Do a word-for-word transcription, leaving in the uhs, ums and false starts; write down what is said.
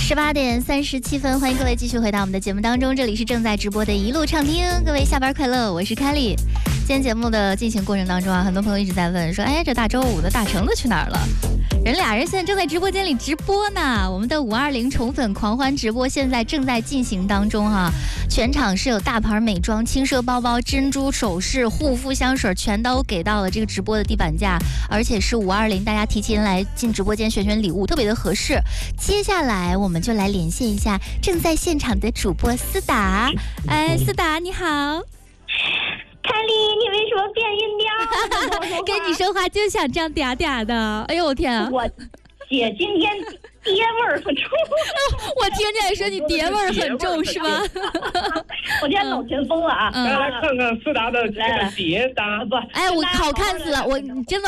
十八点三十七分，欢迎各位继续回到我们的节目当中，这里是正在直播的一路畅听，各位下班快乐，我是凯莉。今天节目的进行过程当中啊，很多朋友一直在问说，哎，这大周五的大橙子去哪儿了？人俩人现在正在直播间里直播呢，我们的五二零宠粉狂欢直播现在正在进行当中哈、啊，全场是有大牌美妆、轻奢包包、珍珠首饰、护肤香水全都给到了这个直播的地板价，而且是五二零，大家提前来进直播间选选礼物，特别的合适。接下来我们就来连线一下正在现场的主播思达，哎，思达你好。 凯莉，你为什么变音调？ 跟你说话就想这样嗲嗲的。哎呦我天啊！ 我姐今天爹味儿很重。 我听见说你爹味儿很重是吧？ 我今天老前锋了啊！ 来来看看思达的这个叠搭吧。 哎，我好看死了！我你真的。